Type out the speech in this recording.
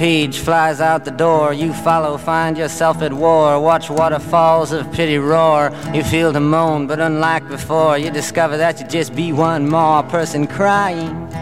Page flies out the door, you follow, find yourself at war. Watch waterfalls of pity roar. You feel to moan, but unlike before, you discover that you just be one more person crying.